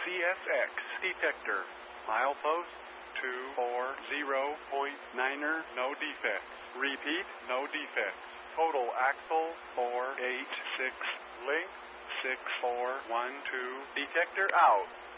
CSX detector. Milepost 240.9er, no defects. Repeat, no defects. Total axle 486. Link 6412. Detector out.